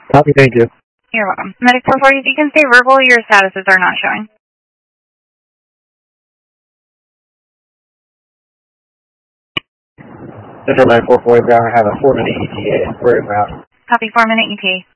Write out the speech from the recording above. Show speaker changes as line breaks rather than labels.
Copy, thank you.
You're welcome. Medic 440, if you can say verbal, your statuses are not showing.
Central Line 440 Ground, I have a 4-minute ETA. Route.
Copy, 4-minute ETA.